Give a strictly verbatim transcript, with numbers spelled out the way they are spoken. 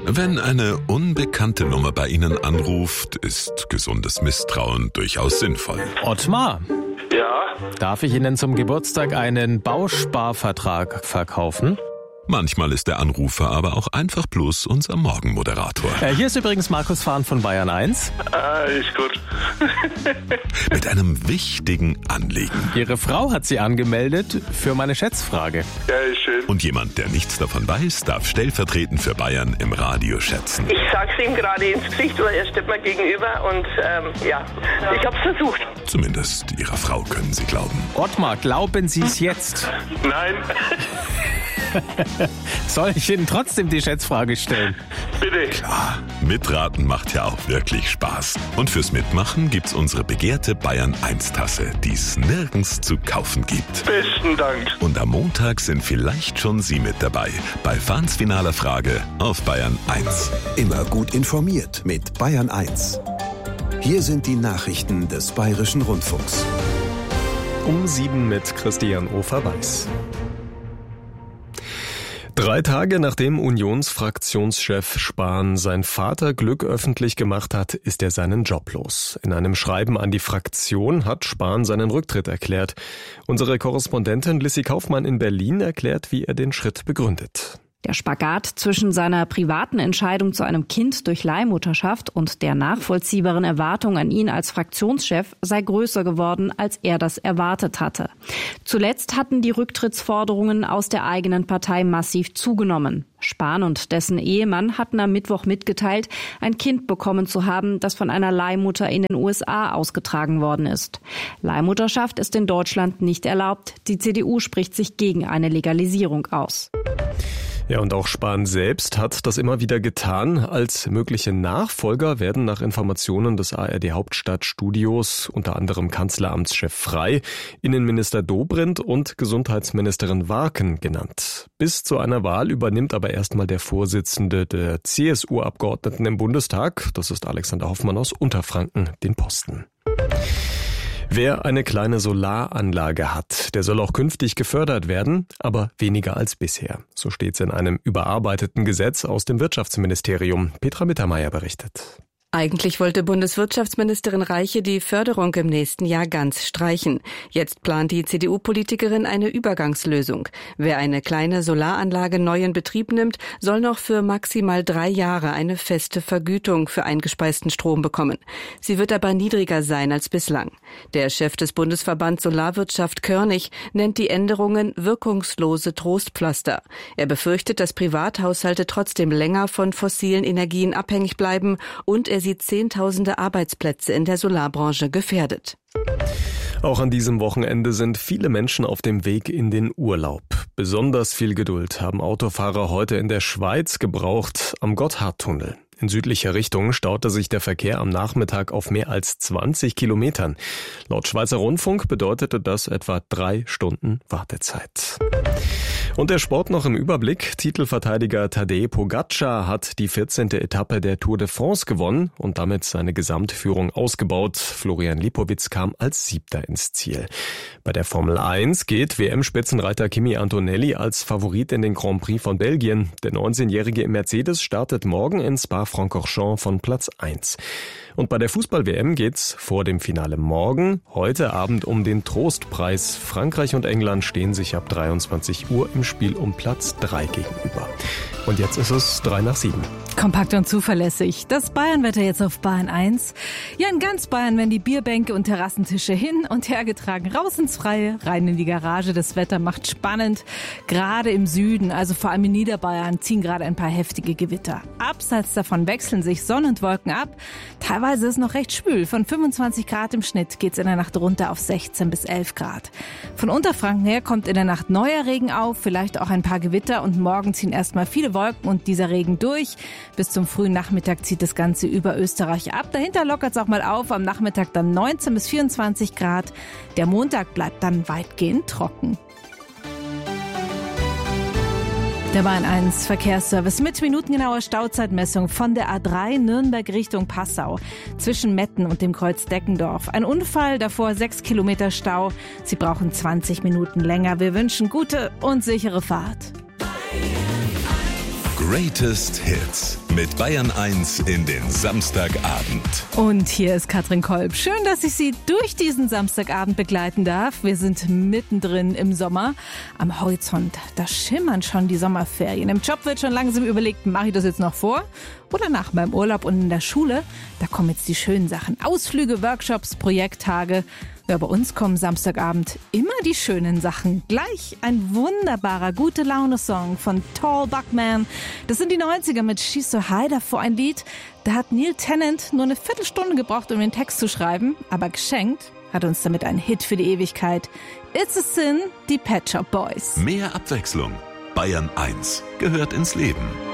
Wenn eine unbekannte Nummer bei Ihnen anruft, ist gesundes Misstrauen durchaus sinnvoll. Ottmar, Ja, darf ich Ihnen zum Geburtstag einen Bausparvertrag verkaufen? Manchmal ist der Anrufer aber auch einfach bloß unser Morgenmoderator. Äh, hier ist übrigens Markus Fahn von Bayern eins. ah, ist gut. Mit einem wichtigen Anliegen. Ihre Frau hat Sie angemeldet für meine Schätzfrage. Ja, ist schön. Und jemand, der nichts davon weiß, darf stellvertretend für Bayern im Radio schätzen. Ich sag's ihm gerade ins Gesicht, weil er steht mir gegenüber und ähm, ja, ich hab's versucht. Zumindest Ihrer Frau können Sie glauben. Ottmar, glauben Sie es jetzt? Nein, Soll ich Ihnen trotzdem die Schätzfrage stellen? bitte. Ah, mitraten macht ja auch wirklich Spaß. Und fürs Mitmachen gibt's unsere begehrte Bayern eins Tasse, die es nirgends zu kaufen gibt. Besten Dank. Und am Montag sind vielleicht schon Sie mit dabei bei Fahns finaler Frage auf Bayern eins. Immer gut informiert mit Bayern eins. Hier sind die Nachrichten des Bayerischen Rundfunks. Um sieben mit Christian Ofer-Weiß. Drei Tage nachdem Unionsfraktionschef Spahn sein Vaterglück öffentlich gemacht hat, ist er seinen Job los. In einem Schreiben an die Fraktion hat Spahn seinen Rücktritt erklärt. Unsere Korrespondentin Lissy Kaufmann in Berlin erklärt, wie er den Schritt begründet. Der Spagat zwischen seiner privaten Entscheidung zu einem Kind durch Leihmutterschaft und der nachvollziehbaren Erwartung an ihn als Fraktionschef sei größer geworden, als er das erwartet hatte. Zuletzt hatten die Rücktrittsforderungen aus der eigenen Partei massiv zugenommen. Spahn und dessen Ehemann hatten am Mittwoch mitgeteilt, ein Kind bekommen zu haben, das von einer Leihmutter in den U S A ausgetragen worden ist. Leihmutterschaft ist in Deutschland nicht erlaubt. Die C D U spricht sich gegen eine Legalisierung aus. Ja, und auch Spahn selbst hat das immer wieder getan. Als mögliche Nachfolger werden nach Informationen des A R D-Hauptstadtstudios unter anderem Kanzleramtschef Frey, Innenminister Dobrindt und Gesundheitsministerin Warken genannt. Bis zu einer Wahl übernimmt aber erstmal der Vorsitzende der C S U-Abgeordneten im Bundestag, das ist Alexander Hoffmann aus Unterfranken, den Posten. Wer eine kleine Solaranlage hat, der soll auch künftig gefördert werden, aber weniger als bisher. So steht's in einem überarbeiteten Gesetz aus dem Wirtschaftsministerium. Petra Mittermeier berichtet. Eigentlich wollte Bundeswirtschaftsministerin Reiche die Förderung im nächsten Jahr ganz streichen. Jetzt plant die C D U-Politikerin eine Übergangslösung. Wer eine kleine Solaranlage neu in Betrieb nimmt, soll noch für maximal drei Jahre eine feste Vergütung für eingespeisten Strom bekommen. Sie wird aber niedriger sein als bislang. Der Chef des Bundesverbands Solarwirtschaft Körnig nennt die Änderungen wirkungslose Trostpflaster. Er befürchtet, dass Privathaushalte trotzdem länger von fossilen Energien abhängig bleiben und er sieht Zehntausende Arbeitsplätze in der Solarbranche gefährdet. Auch an diesem Wochenende sind viele Menschen auf dem Weg in den Urlaub. Besonders viel Geduld haben Autofahrer heute in der Schweiz gebraucht am Gotthardtunnel. In südlicher Richtung staute sich der Verkehr am Nachmittag auf mehr als zwanzig Kilometern. Laut Schweizer Rundfunk bedeutete das etwa drei Stunden Wartezeit. Und der Sport noch im Überblick. Titelverteidiger Tadej Pogačar hat die vierzehnte Etappe der Tour de France gewonnen und damit seine Gesamtführung ausgebaut. Florian Lipowitz kam als Siebter ins Ziel. Bei der Formel eins geht W M-Spitzenreiter Kimi Antonelli als Favorit in den Grand Prix von Belgien. Der neunzehnjährige im Mercedes startet morgen in Spa-Francorchamps von Platz eins. Und bei der Fußball-W M geht's vor dem Finale morgen, heute Abend um den Trostpreis. Frankreich und England stehen sich ab dreiundzwanzig Uhr im Spiel um Platz drei gegenüber. Und jetzt ist es drei nach sieben. Kompakt und zuverlässig. Das Bayernwetter jetzt auf Bayern eins. Ja, in ganz Bayern werden die Bierbänke und Terrassentische hin und her getragen. Raus ins Freie, rein in die Garage. Das Wetter macht spannend. Gerade im Süden, also vor allem in Niederbayern, ziehen gerade ein paar heftige Gewitter. Abseits davon wechseln sich Sonne und Wolken ab. Teilweise ist es noch recht schwül. Von fünfundzwanzig Grad im Schnitt geht's in der Nacht runter auf sechzehn bis elf Grad. Von Unterfranken her kommt in der Nacht neuer Regen auf, vielleicht auch ein paar Gewitter und morgen ziehen erstmal viele Wolken und dieser Regen durch. Bis zum frühen Nachmittag zieht das Ganze über Österreich ab. Dahinter lockert es auch mal auf. Am Nachmittag dann neunzehn bis vierundzwanzig Grad. Der Montag bleibt dann weitgehend trocken. Der Bayern eins Verkehrsservice mit minutengenauer Stauzeitmessung von der A drei Nürnberg Richtung Passau zwischen Metten und dem Kreuz Deckendorf. Ein Unfall, davor sechs Kilometer Stau. Sie brauchen zwanzig Minuten länger. Wir wünschen gute und sichere Fahrt. Greatest Hits mit Bayern eins in den Samstagabend. Und hier ist Katrin Kolb. Schön, dass ich Sie durch diesen Samstagabend begleiten darf. Wir sind mittendrin im Sommer. Am Horizont, da schimmern schon die Sommerferien. Im Job wird schon langsam überlegt, mache ich das jetzt noch vor oder nach meinem Urlaub? Und in der Schule, da kommen jetzt die schönen Sachen. Ausflüge, Workshops, Projekttage. Ja, bei uns kommen Samstagabend immer die schönen Sachen. Gleich ein wunderbarer Gute-Laune-Song von Tall Buckman. Das sind die neunziger mit She's So High, davor ein Lied. Da hat Neil Tennant nur eine Viertelstunde gebraucht, um den Text zu schreiben. Aber geschenkt hat uns damit ein Hit für die Ewigkeit. It's a Sin, die Pet Shop Boys. Mehr Abwechslung. Bayern eins gehört ins Leben.